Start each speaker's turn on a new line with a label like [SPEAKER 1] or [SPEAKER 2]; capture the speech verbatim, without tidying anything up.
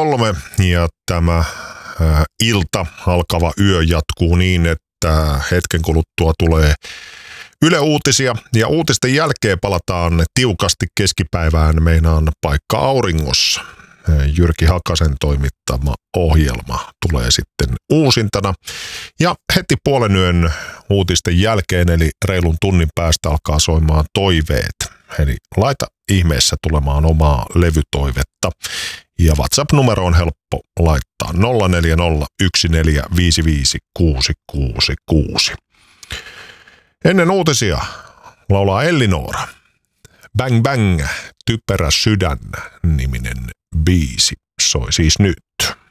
[SPEAKER 1] kolme ja tämä äh, ilta alkava yö jatkuu niin, että hetken kuluttua tulee Yle Uutisia ja uutisten jälkeen palataan tiukasti keskipäivään. Meinaan paikka auringossa. Jyrki Hakasen toimittama ohjelma tulee sitten uusintana. Ja heti puolen yön uutisten jälkeen, eli reilun tunnin päästä alkaa soimaan toiveet. Eli laita ihmeessä tulemaan omaa levytoivetta. Ja WhatsApp-numero on helppo laittaa nolla neljä nolla yksi neljä viisi viisi kuusi kuusi kuusi. Ennen uutisia laulaa Ellinora. Bang Bang, typerä sydän niminen biisi soi siis nyt.